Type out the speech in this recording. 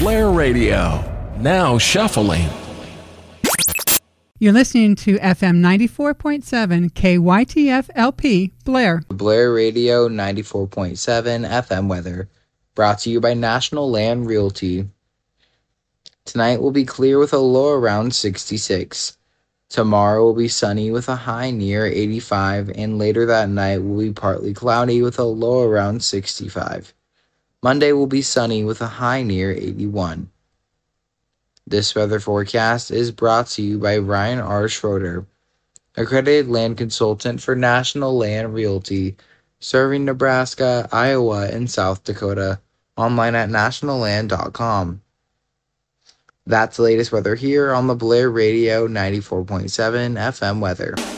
Blair Radio. Now shuffling. You're listening to FM 94.7 KYTF LP, Blair. Blair Radio 94.7 FM weather, brought to you by National Land Realty. Tonight will be clear with a low around 66. Tomorrow will be sunny with a high near 85, and later that night will be partly cloudy with a low around 65. Monday will be sunny with a high near 81. This weather forecast is brought to you by Ryan R. Schroeder, accredited land consultant for National Land Realty, serving Nebraska, Iowa, and South Dakota, online at nationalland.com. That's the latest weather here on the Blair Radio 94.7 FM weather.